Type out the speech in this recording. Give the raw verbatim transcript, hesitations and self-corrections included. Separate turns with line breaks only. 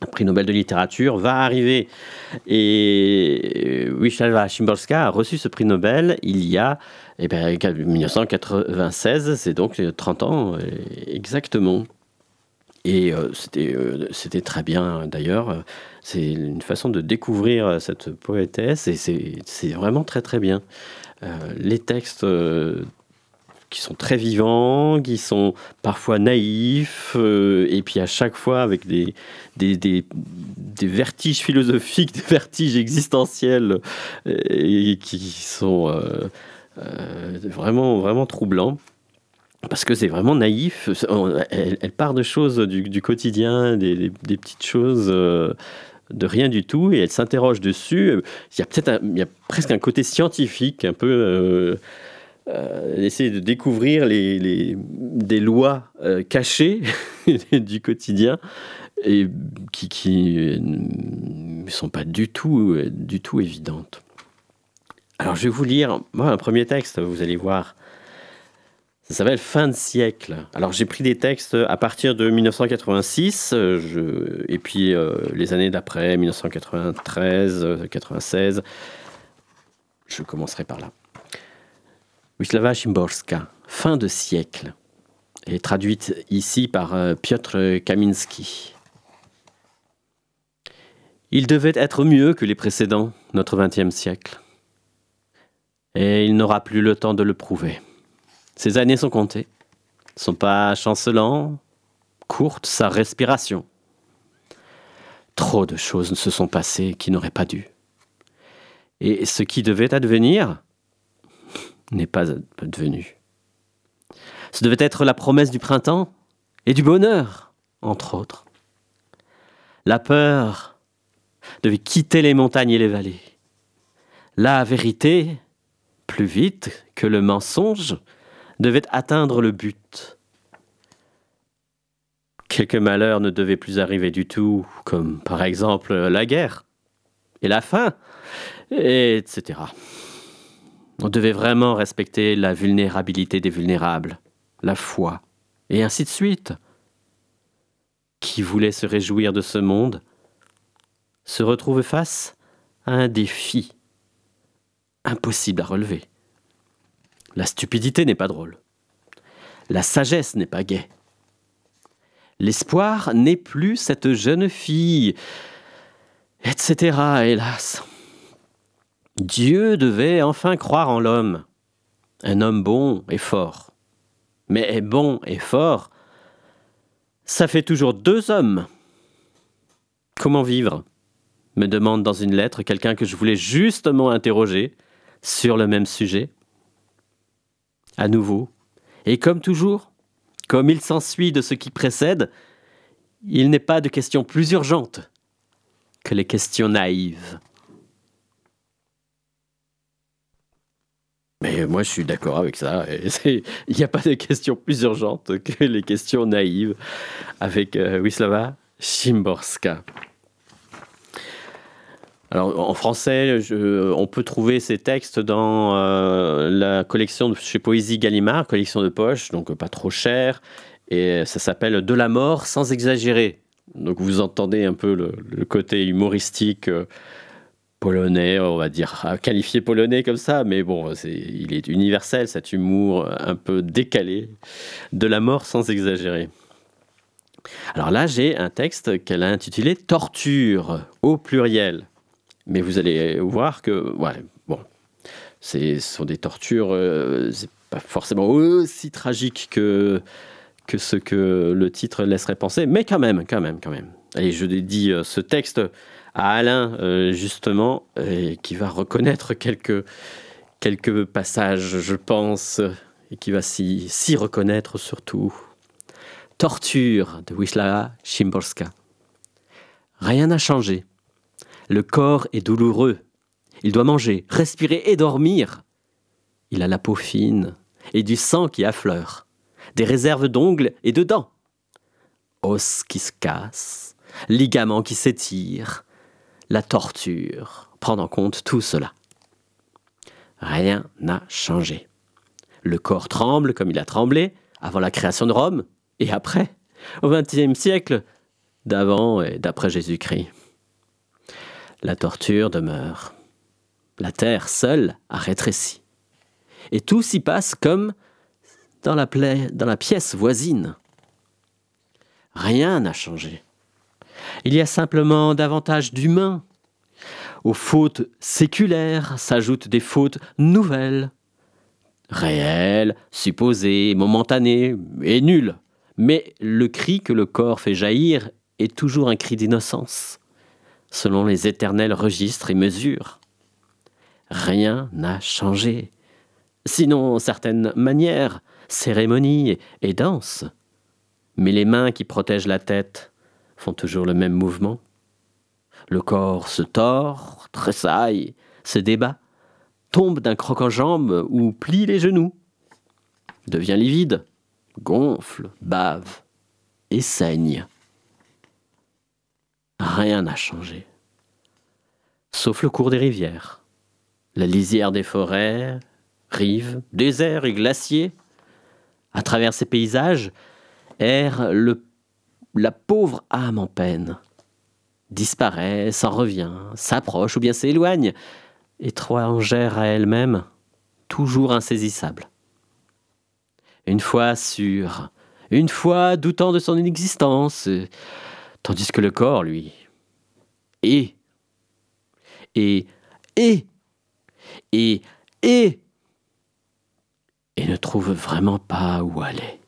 prix Nobel de littérature, va arriver. Et Wisława Szymborska a reçu ce prix Nobel il y a eh ben, mille neuf cent quatre-vingt-seize, c'est donc trente ans exactement. Et euh, c'était, euh, c'était très bien d'ailleurs. C'est une façon de découvrir cette poétesse et c'est, c'est vraiment très très bien. Euh, les textes euh, qui sont très vivants, qui sont parfois naïfs, euh, et puis à chaque fois avec des, des, des, des vertiges philosophiques, des vertiges existentiels, euh, et qui sont euh, euh, vraiment, vraiment troublants. Parce que c'est vraiment naïf, elle, elle part de choses du, du quotidien, des, des, des petites choses euh, de rien du tout, et elle s'interroge dessus. Il y a peut-être un, il y a presque un côté scientifique, un peu euh, euh, essayer de découvrir les, les, des lois euh, cachées du quotidien et qui, qui ne sont pas du tout, du tout évidentes. Alors je vais vous lire moi, un premier texte, vous allez voir. Ça s'appelle Fin de siècle. Alors j'ai pris des textes à partir de mille neuf cent quatre-vingt-six, je, et puis euh, les années d'après, mille neuf cent quatre-vingt-treize, quatre-vingt-seize. Je commencerai par là. Wisława Szymborska, Fin de siècle, est traduite ici par euh, Piotr Kaminski. Il devait être mieux que les précédents, notre vingtième siècle. Et il n'aura plus le temps de le prouver. Ses années sont comptées, son pas chancelant, courte sa respiration. Trop de choses se sont passées qui n'auraient pas dû. Et ce qui devait advenir n'est pas advenu. Ce devait être la promesse du printemps et du bonheur, entre autres. La peur devait quitter les montagnes et les vallées. La vérité, plus vite que le mensonge, devait atteindre le but. Quelques malheurs ne devaient plus arriver du tout, comme par exemple la guerre et la faim, et cetera. On devait vraiment respecter la vulnérabilité des vulnérables, la foi, et ainsi de suite. Qui voulait se réjouir de ce monde se retrouve face à un défi impossible à relever. La stupidité n'est pas drôle. La sagesse n'est pas gaie. L'espoir n'est plus cette jeune fille, et cetera, hélas. Dieu devait enfin croire en l'homme. Un homme bon et fort. Mais bon et fort, ça fait toujours deux hommes. Comment vivre ? Me demande dans une lettre quelqu'un que je voulais justement interroger sur le même sujet. À nouveau, et comme toujours, comme il s'ensuit de ce qui précède, il n'est pas de question plus urgente que les questions naïves. Mais moi, je suis d'accord avec ça. Il n'y a pas de questions plus urgentes que les questions naïves avec euh, Wisława Szymborska. Alors, en français, je, on peut trouver ces textes dans euh, la collection de chez Poésie Gallimard, collection de poche, donc pas trop cher, et ça s'appelle « De la mort sans exagérer ». Donc vous entendez un peu le, le côté humoristique euh, polonais, on va dire, qualifié polonais comme ça, mais bon, c'est, il est universel, cet humour un peu décalé, « De la mort sans exagérer ». Alors là, j'ai un texte qu'elle a intitulé « Torture » au pluriel. Mais vous allez voir que, ouais, bon, c'est, ce sont des tortures, euh, c'est pas forcément aussi tragique que, que ce que le titre laisserait penser, mais quand même, quand même, quand même. Et je dédie euh, ce texte à Alain, euh, justement, et qui va reconnaître quelques, quelques passages, je pense, et qui va s'y, s'y reconnaître surtout. Torture de Wisława Szymborska. Rien n'a changé. Le corps est douloureux. Il doit manger, respirer et dormir. Il a la peau fine et du sang qui affleure, des réserves d'ongles et de dents, os qui se cassent, ligaments qui s'étirent. La torture prend en compte tout cela. Rien n'a changé. Le corps tremble comme il a tremblé avant la création de Rome et après. Au vingtième siècle, d'avant et d'après Jésus-Christ. La torture demeure. La terre seule a rétréci. Et tout s'y passe comme dans la, pla- dans la pièce voisine. Rien n'a changé. Il y a simplement davantage d'humains. Aux fautes séculaires s'ajoutent des fautes nouvelles, réelles, supposées, momentanées et nulles. Mais le cri que le corps fait jaillir est toujours un cri d'innocence, selon les éternels registres et mesures. Rien n'a changé, sinon certaines manières, cérémonies et danses. Mais les mains qui protègent la tête font toujours le même mouvement. Le corps se tord, tressaille, se débat, tombe d'un croc-en-jambe ou plie les genoux, devient livide, gonfle, bave et saigne. Rien n'a changé, sauf le cours des rivières, la lisière des forêts, rives, déserts et glaciers. À travers ces paysages, erre le, la pauvre âme en peine. Disparaît, s'en revient, s'approche ou bien s'éloigne, étrangère à elle-même, toujours insaisissable. Une fois sûre, une fois doutant de son inexistence, tandis que le corps, lui, est, et, et, et, et, et ne trouve vraiment pas où aller.